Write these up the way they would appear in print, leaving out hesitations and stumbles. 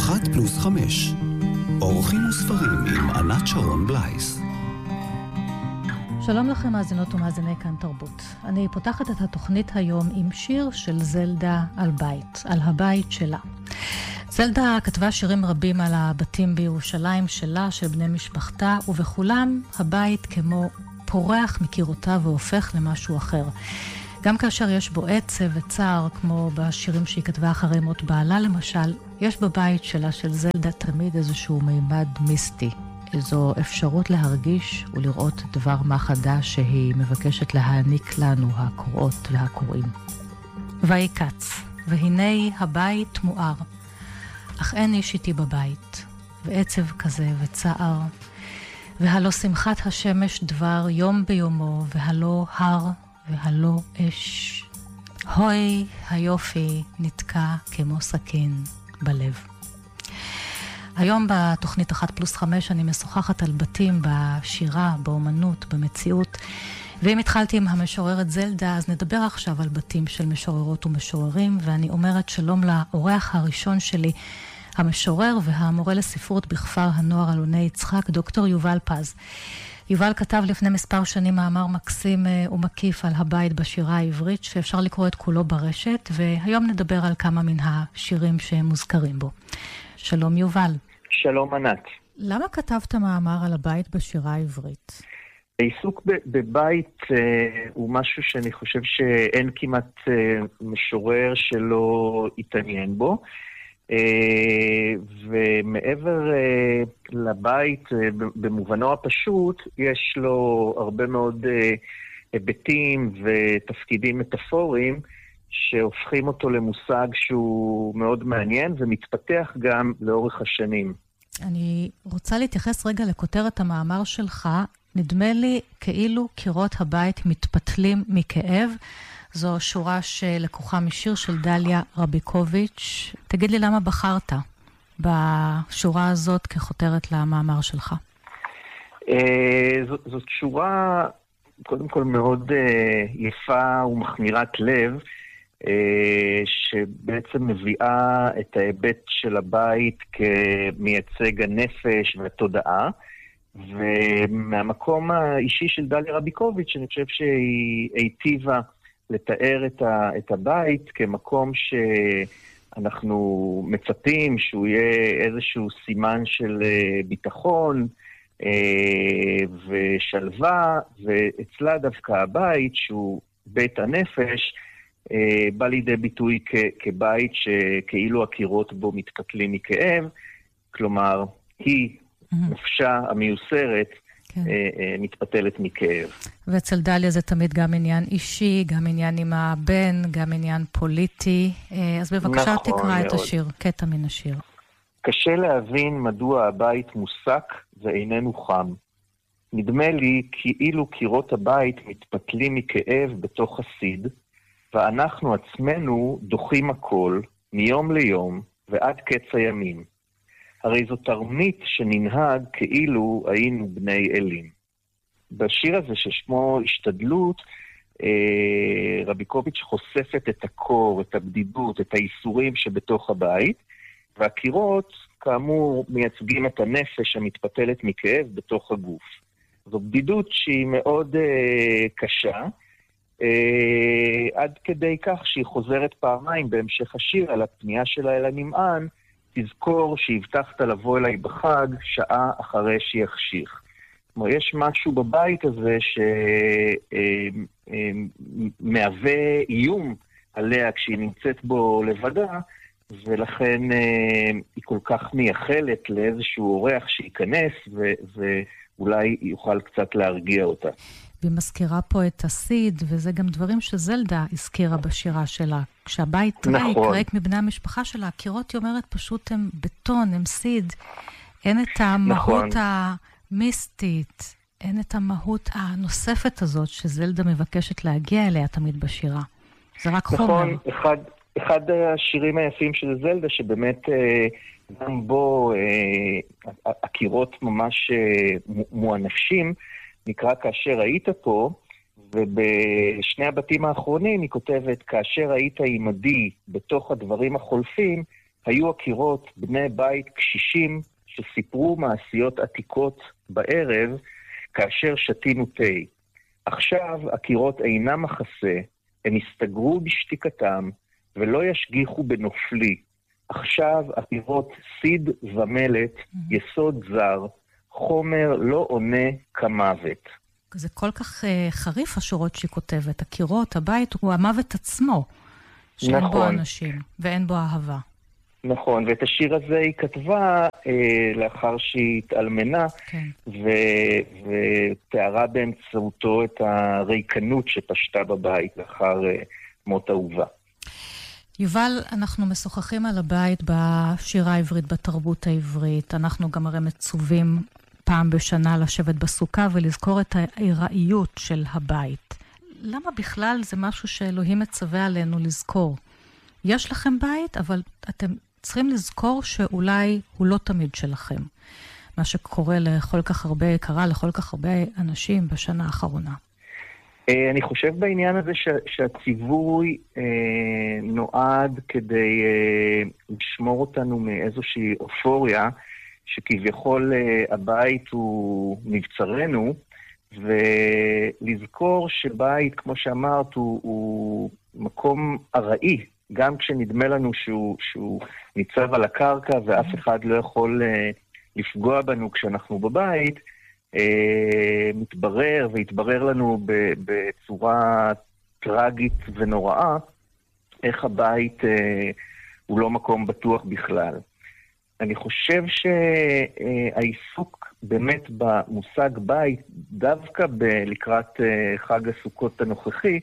1+5 אורחים וספרים עם ענת שרון בלייס. שלום לכם מאזינות ומאזיני כאן תרבות. אני פותחת את התוכנית היום עם שיר של זלדה על בית, על הבית שלה. זלדה כתבה שירים רבים על הבתים בירושלים שלה, של בני משפחתה, ובכולם הבית כמו פורח מקירותיו והופך למשהו אחר. גם כאשר יש בו עצב וצער, כמו בשירים שהיא כתבה אחרי מות בעלה למשל, יש בבית שלה של זלדה תמיד איזשהו מימד מיסטי. איזו אפשרות להרגיש ולראות דבר מה חדש שהיא מבקשת להעניק לנו, הקוראות והקוראים. ויקץ, והנה הבית מואר, אך אין איש איתי בבית, ועצב כזה וצער, והלא שמחת השמש דבר יום ביומו, והלא הר והלא אש. הוי היופי נתקע כמו סכין בלב. היום בתוכנית 1+5 אני משוחחת על בתים בשירה, באומנות, במציאות. ואם התחלתי עם המשוררת זלדה, אז נדבר עכשיו על בתים של משוררות ומשוררים, ואני אומרת שלום לאורח הראשון שלי, המשורר והמורה לספרות בכפר הנוער אלוני יצחק, דוקטור יובל פז. יובל כתב לפני מספר שנים מאמר מקסים ומקיף על הבית בשירה העברית, שאפשר לקרוא את כולו ברשת, והיום נדבר על כמה מן השירים שמוזכרים בו. שלום יובל. שלום ענת. למה כתבת מאמר על הבית בשירה העברית? העיסוק בבית הוא משהו שאני חושב שאין כמעט משורר שלא יתעניין בו. ומעבר לבית במובנו הפשוט, יש לו הרבה מאוד היבטים ותפקידים מטאפוריים שהופכים אותו למושג שהוא מאוד מעניין ומתפתח גם לאורך השנים. אני רוצה להתייחס רגע לכותרת המאמר שלך. נדמה לי כאילו קירות הבית מתפתלים מכאב. זו שורה שלקוחה משיר של דליה רביקוביץ'. תגיד לי למה בחרת בשורה הזאת ככותרת למאמר שלך? זאת שורה קודם כל מאוד יפה ומחמירת לב, שבעצם מביאה את ההיבט של הבית כמייצג הנפש והתודעה, ומהמקום האישי של דליה רביקוביץ' אני חושב שהיא היטיבה לתאר את הבית כמקום שאנחנו מצפים שהוא יהיה איזשהו סימן של ביטחון ושלווה, ואצלה דווקא הבית שהוא בית הנפש בא לידי ביטוי כבית שכאילו הקירות בו מתפתלים מכאב, כלומר היא נפשה המיוסרת מתפתלת מכאב. ואצל דליה זה תמיד גם עניין אישי, גם עניין עם הבן, גם עניין פוליטי. אז בבקשה תקרא את השיר, קטע מן השיר. קשה להבין מדוע הבית מוסק ואיננו חם. נדמה לי כאילו קירות הבית מתפתלים מכאב בתוך הסיד, ואנחנו עצמנו דוחים הכל מיום ליום ועד קץ הימים. הרי זו תרמית שננהג כאילו היינו בני אלים. בשיר הזה ששמו השתדלות, רביקוביץ' חושפת את הקור, את הבדידות, את האיסורים שבתוך הבית, והקירות כאמור מייצגים את הנפש המתפתלת מכאב בתוך הגוף. זו בדידות שהיא מאוד קשה, עד כדי כך שהיא חוזרת פעמיים בהמשך השיר על הפנייה שלה אל הנמען, תזכור שהבטחת לבוא אליי בחג שעה אחרי שיחשיך. כלומר, יש משהו בבית הזה שמהווה איום עליה כשהיא נמצאת בו לבדה, ולכן היא כל כך מייחלת לאיזשהו אורח שייכנס ואולי יוכל קצת להרגיע אותה. והיא מזכירה פה את הסיד, וזה גם דברים שזלדה הזכירה בשירה שלה. כשהבית ריק מבני המשפחה שלה, הקירות, היא אומרת, פשוט הם בטון, הם סיד. אין את המהות המיסטית, אין את המהות הנוספת הזאת שזלדה מבקשת להגיע אליה תמיד בשירה. זה רק חומר. נכון, אחד השירים היפים של זלדה, שבאמת גם בו הקירות ממש מואנשים, נקרא כאשר היית פה, ובשני הבתים האחרונים היא כותבת, כאשר היית עימדי בתוך הדברים החולפים, היו הקירות בני בית קשישים שסיפרו מעשיות עתיקות בערב כאשר שתינו תה. עכשיו הקירות אינם מחסה, הם הסתגרו בשתיקתם ולא ישגיחו בנופלי. עכשיו הקירות סיד ומלט, יסוד זר, חומר לא עונה כמוות. זה כל כך חריף השורות שהיא כותבת. הקירות, הבית, הוא המוות עצמו, שאין נכון. בו אנשים ואין בו אהבה. נכון, ואת השיר הזה היא כתבה לאחר שהיא התאלמנה, כן. ותיארה באמצעותו את הריקנות שפשטה בבית לאחר מות אהובה. יובל, אנחנו משוחחים על הבית בשירה העברית, בתרבות העברית. אנחנו גם הרי מצווים פעם בשנה לשבת בסוכה ולזכור את העיראיות של הבית. למה בכלל זה משהו שאלוהים מצווה עלינו לזכור? יש לכם בית, אבל אתם צריכים לזכור שאולי הוא לא תמיד שלכם. מה שקורה קרה לכל כך הרבה אנשים בשנה האחרונה. אני חושב בעניין הזה שהציווי נועד כדי לשמור אותנו מאיזושהי אופוריה, שכביכול הבית הוא מבצרנו, ולזכור שבית, כמו שאמרת, הוא מקום ארעי, גם כשנדמה לנו שהוא ניצב על הקרקע ואף אחד לא יכול לפגוע בנו כשאנחנו בבית, מתברר לנו בצורה טרגית ונוראה, איך הבית הוא לא מקום בטוח בכלל. אני חושב שהעיסוק באמת במושג בית, דווקא לקראת חג הסוכות הנוכחי,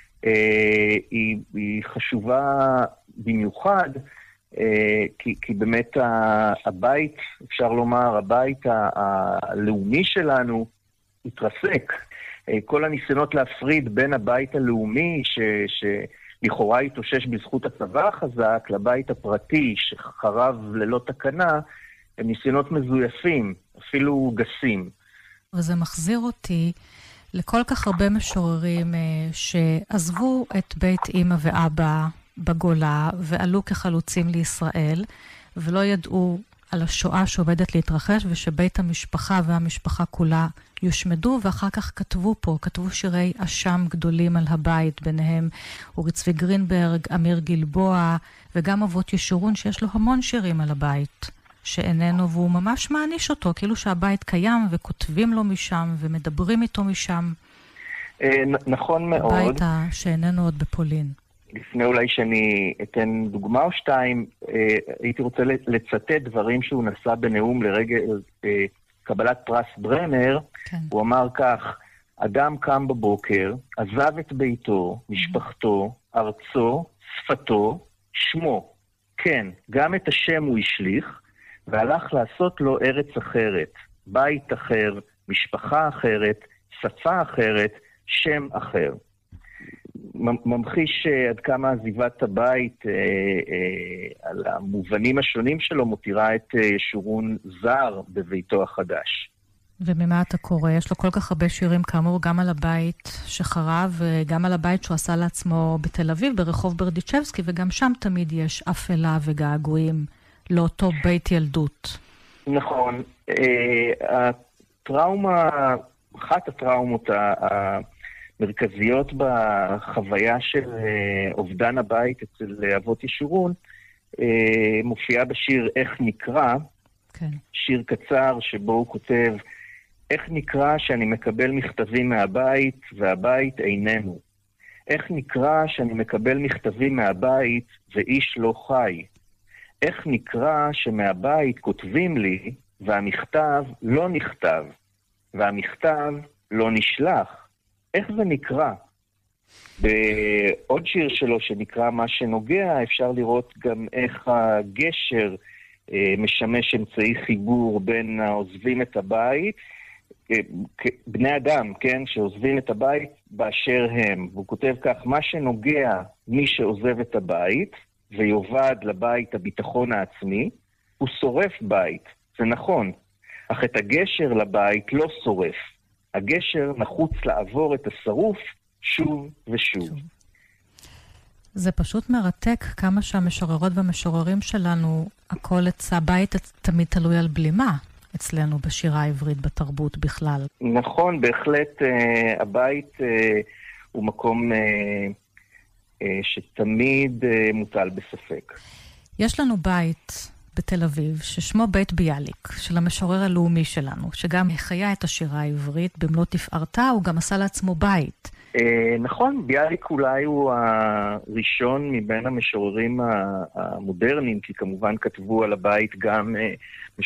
היא חשובה במיוחד, כי באמת הבית, אפשר לומר, הבית הלאומי שלנו התרסק. כל הניסיונות להפריד בין הבית הלאומי, שלכאורה התאושש בזכות הצבא החזק, לבית הפרטי שחרב ללא תקנה, הם ניסיונות מזויפים, אפילו גסים. וזה מחזיר אותי לכל כך הרבה משוררים שעזבו את בית אמא ואבא בגולה ועלו כחלוצים לישראל, ולא ידעו על השואה שעובדת להתרחש, ושבית המשפחה והמשפחה כולה יושמדו, ואחר כך כתבו שירי אשם גדולים על הבית, ביניהם אורי צבי גרינברג, אמיר גלבוע, וגם אבות ישורון, שיש לו המון שירים על הבית שאיננו, והוא ממש מעניש אותו, כאילו שהבית קיים, וכותבים לו משם, ומדברים איתו משם. נכון מאוד. הבית שאיננו עוד בפולין. לפני אולי שאני אתן דוגמה או שתיים, הייתי רוצה לצטט דברים שהוא נשא בנאום לרגע קבלת פרס ברנר. כן. הוא אמר כך: אדם קם בבוקר, עזב את ביתו, משפחתו, ארצו, שפתו, שמו. כן, גם את השם הוא השליך, והלך לעשות לו ארץ אחרת, בית אחר, משפחה אחרת, שפה אחרת, שם אחר. ממחיש עד כמה עזיבת הבית על המובנים השונים שלו מותירה את ישורון זר בביתו החדש. וממה אתה קורא? יש לו כל כך הרבה שירים כאמור, גם על הבית שחרב, וגם על הבית שהוא עשה לעצמו בתל אביב, ברחוב ברדיצ'בסקי, וגם שם תמיד יש אפלה וגעגועים לאותו בית ילדות. נכון. אחת הטראומות מרכזיות בחוויה של אובדן הבית אצל אבות ישורון, מופיעה בשיר איך נקרא, כן. שיר קצר שבו הוא כותב, איך נקרא שאני מקבל מכתבים מהבית והבית איננו? איך נקרא שאני מקבל מכתבים מהבית ואיש לא חי? איך נקרא שמהבית כותבים לי והמכתב לא נכתב והמכתב לא נשלח? איך זה נקרא? בעוד שיר שלו שנקרא מה שנוגע, אפשר לראות גם איך הגשר משמש אמצעי חיבור בין העוזבים את הבית, בני אדם, כן, שעוזבים את הבית באשר הם. והוא כותב כך: מה שנוגע מי שעוזב את הבית ויובד לבית הביטחון העצמי, הוא שורף בית. זה נכון, אך את הגשר לבית לא שורף. הגשר נחוץ לעבור את השרוף שוב ושוב. זה פשוט מרתק כמה שהמשוררות והמשוררים שלנו, הבית תמיד תלוי על בלימה אצלנו בשירה העברית, בתרבות בכלל. נכון, בהחלט הבית הוא מקום שתמיד מוטל בספק. יש לנו בית בתל אביב ששמו בית ביאליק, של המשורר הלאומי שלנו, שגם החיה את השירה העברית במלוא תפארתה, הוא גם עשה לעצמו בית. נכון, ביאליק אולי הוא הראשון מבין המשוררים המודרניים, כי כמובן כתבו על הבית גם